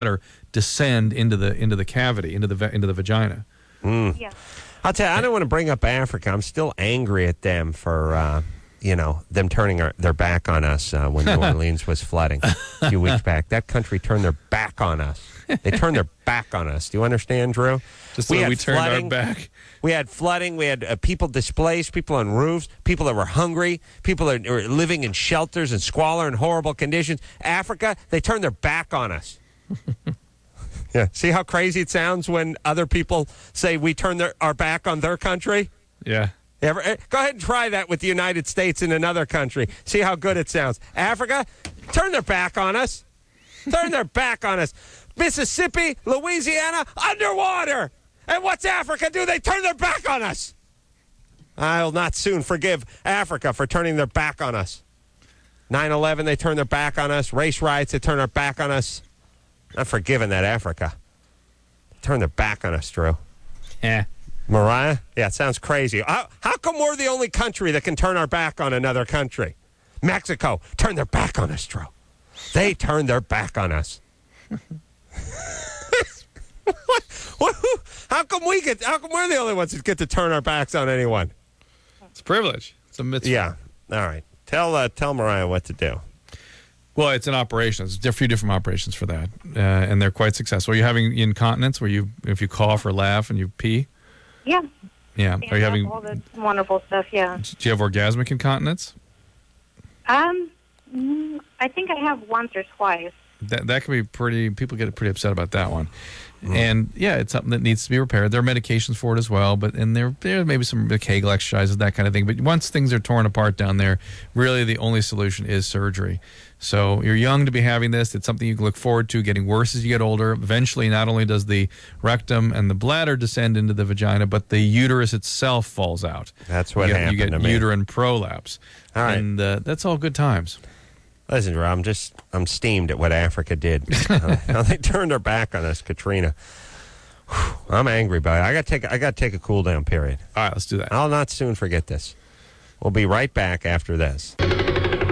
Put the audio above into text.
descend into the cavity, into the vagina. Yeah. I'll tell you, I don't want to bring up Africa. I'm still angry at them for, them turning their back on us when New Orleans was flooding a few weeks back. That country turned their back on us. They turned their back on us. Do you understand, Drew? Just so we turned our back. We had flooding. We had people displaced, people on roofs, people that were hungry, people that were living in shelters and squalor and horrible conditions. Africa, they turned their back on us. Yeah. See how crazy it sounds when other people say we turn our back on their country? Yeah. Go ahead and try that with the United States in another country. See how good it sounds. Africa, turn their back on us. Turn their back on us. Mississippi, Louisiana, underwater. And what's Africa do? They turn their back on us. I'll not soon forgive Africa for turning their back on us. 9/11, they turned their back on us. Race riots, they turned their back on us. Not forgiving that Africa. Turn their back on us, Drew. Yeah. Mariah? Yeah, it sounds crazy. How come we're the only country that can turn our back on another country? Mexico, turn their back on us, Drew. They turned their back on us. What? How come we're the only ones that get to turn our backs on anyone? It's a privilege. It's a mitzvah. Yeah. All right. Tell Mariah what to do. Well, it's an operation. It's a few different operations for that, and they're quite successful. Are you having incontinence where if you cough or laugh and you pee? Yeah. Yeah. Are you having all the wonderful stuff? Yeah. Do you have orgasmic incontinence? I think I have once or twice. That can be pretty. People get pretty upset about that one. And yeah, it's something that needs to be repaired. There are medications for it as well, and there may be some Kegel exercises, that kind of thing. But once things are torn apart down there, really the only solution is surgery. So you're young to be having this. It's something you can look forward to getting worse as you get older. Eventually, not only does the rectum and the bladder descend into the vagina, but the uterus itself falls out. That's what happened to me. You get uterine prolapse. All right. And that's all good times. Listen, Rob, I'm steamed at what Africa did. How they turned their back on us, Katrina. Whew, I'm angry by it. I got to take a cool down period. All right, let's do that. I'll not soon forget this. We'll be right back after this.